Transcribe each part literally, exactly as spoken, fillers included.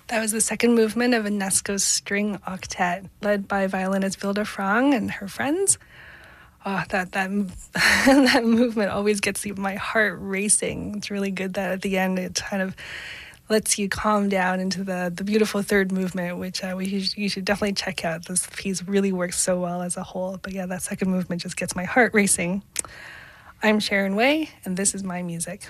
That was the second movement of Inesco's string octet, led by violinist Vilde Frang and her friends. Oh, that that that movement always gets my heart racing. It's really good that at the end it kind of lets you calm down into the, the beautiful third movement, which uh, we you should definitely check out. This piece really works so well as a whole. But yeah, that second movement just gets my heart racing. I'm Sharon Way, and this is my music.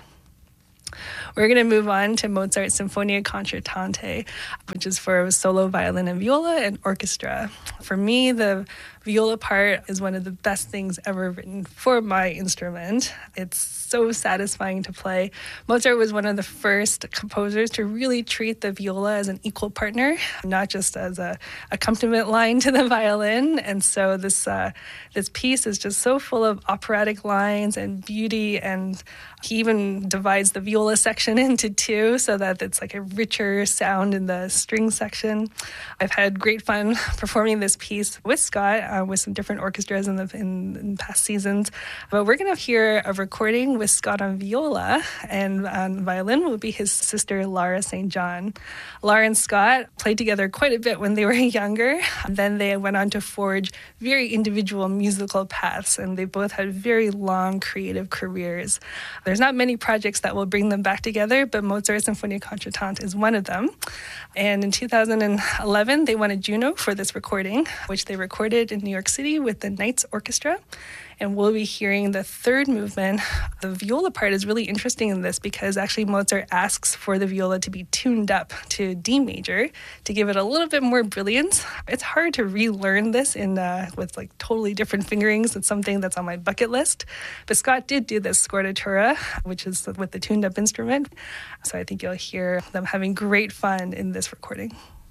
We're going to move on to Mozart's Sinfonia Concertante, which is for solo violin and viola and orchestra. For me, the viola part is one of the best things ever written for my instrument. It's so satisfying to play. Mozart was one of the first composers to really treat the viola as an equal partner, not just as a accompaniment line to the violin. And so this uh, this piece is just so full of operatic lines and beauty, and he even divides the viola section into two so that it's like a richer sound in the string section. I've had great fun performing this piece with Scott, uh, with some different orchestras in the in, in past seasons. But we're going to hear a recording with Scott on viola, and on violin will be his sister, Lara Saint John. Lara and Scott played together quite a bit when they were younger. Then they went on to forge very individual musical paths, and they both had very long creative careers. There's not many projects that will bring them back together, but Mozart's Sinfonia Concertante is one of them. And in two thousand eleven, they won a Juno for this recording, which they recorded in New York City with the Knights Orchestra. And we'll be hearing the third movement. The viola part is really interesting in this because actually Mozart asks for the viola to be tuned up to D major to give it a little bit more brilliance. It's hard to relearn this in uh, with like totally different fingerings. It's something that's on my bucket list. But Scott did do this scordatura, which is with the tuned up instrument. So I think you'll hear them having great fun in this recording.